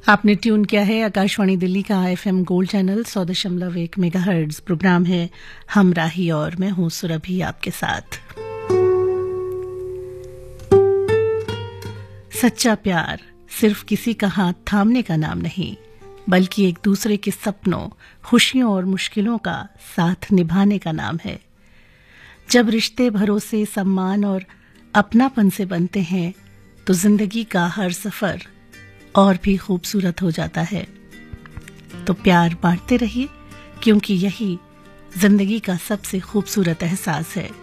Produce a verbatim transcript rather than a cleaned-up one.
आपने ट्यून किया है आकाशवाणी दिल्ली का एफएम गोल्ड चैनल सौ दशमलव एक मेगाहर्ट्ज। प्रोग्राम है हमराही और मैं हूं सुरभि आपके साथ। सच्चा प्यार सिर्फ किसी का हाथ थामने का नाम नहीं, बल्कि एक दूसरे के सपनों, खुशियों और मुश्किलों का साथ निभाने का नाम है। जब रिश्ते भरोसे, सम्मान और अपनापन से बनते हैं तो जिंदगी का हर सफर और भी खूबसूरत हो जाता है। तो प्यार बांटते रहिए, क्योंकि यही जिंदगी का सबसे खूबसूरत एहसास है।